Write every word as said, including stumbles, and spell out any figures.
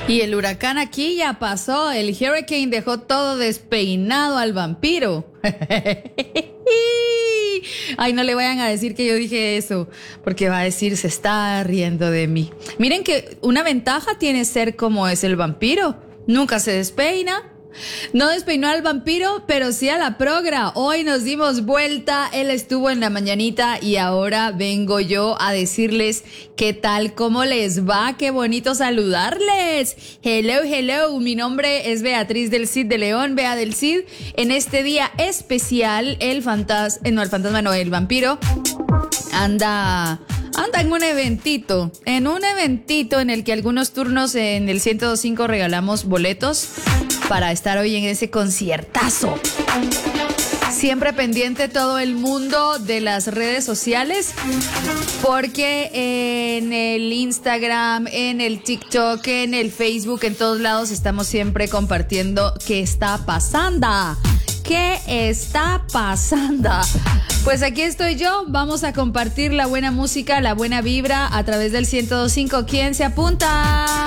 Y el huracán aquí ya pasó, el hurricane dejó todo despeinado al vampiro. Ay, no le vayan a decir que yo dije eso, porque va a decir, se está riendo de mí. Miren que una ventaja tiene ser como es el vampiro, nunca se despeina. No despeinó al vampiro, pero sí a la progra. Hoy nos dimos vuelta, él estuvo en la mañanita y ahora vengo yo a decirles qué tal, cómo les va, qué bonito saludarles. Hello, hello, mi nombre es Beatriz del Cid de León, Bea del Cid. En este día especial, el fantasma, no, el fantasma no, el vampiro anda... Anda en un eventito, en un eventito en el que algunos turnos en el ciento dos punto cinco regalamos boletos para estar hoy en ese conciertazo. Siempre pendiente todo el mundo de las redes sociales, porque en el Instagram, en el TikTok, en el Facebook, en todos lados estamos siempre compartiendo qué está pasando. ¿Qué está pasando? Pues aquí estoy yo, vamos a compartir la buena música, la buena vibra a través del ciento dos punto cinco. ¿Quién se apunta?